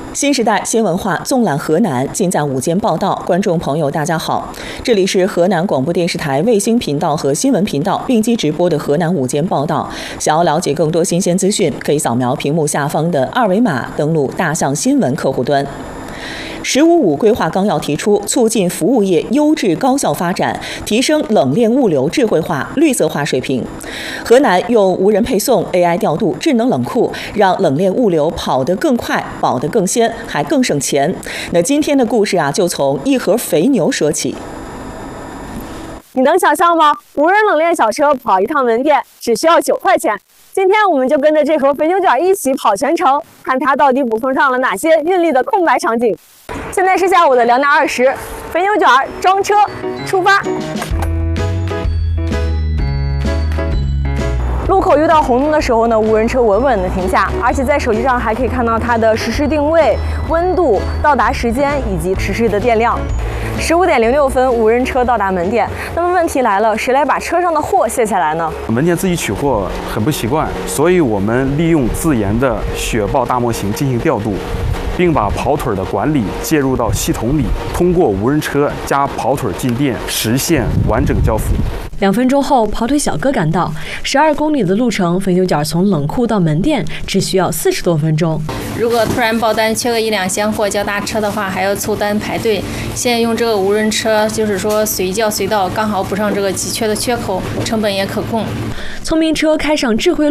新时代新文化纵览河南，尽在午间报道。观众朋友，大家好，这里是河南广播电视台卫星频道和新闻频道并机直播的河南午间报道。想要了解更多新鲜资讯，可以扫描屏幕下方的二维码，登录大象新闻客户端。“15+5”规划纲要提出，促进服务业优质高效发展，提升冷链物流智慧化、绿色化水平。河南用无人配送、AI 调度、智能冷库，让冷链物流跑得更快、保得更鲜，还更省钱。那今天的故事就从一盒肥牛说起。 你能想象吗？无人冷链小车跑一趟门店只需要9块钱。今天我们就跟着这盒肥牛卷一起跑全程，看它到底补充上了哪些运力的空白场景。现在是下午的2点20，肥牛卷装车出发。路口遇到红灯的时候呢，无人车稳稳的停下，而且在手机上还可以看到它的实时定位、温度、到达时间以及实时的电量。15点06分，无人车到达门店。那么问题来了，谁来把车上的货卸下来呢？ 门店自己取货很不习惯，所以我们利用自研的雪豹大模型进行调度，并把跑腿的管理介入到系统里，通过无人车加跑腿进店，实现完整交付。 2分钟后，跑腿小哥赶到，12公里的路程，肥牛卷从冷库到门店只需要40多分钟。 如果突然爆单缺个1-2箱或较大车的话，还要凑单排队。现在用这个无人车，就是说随叫随到，刚好补上这个急缺的缺口，成本也可控。 聪明车开上智慧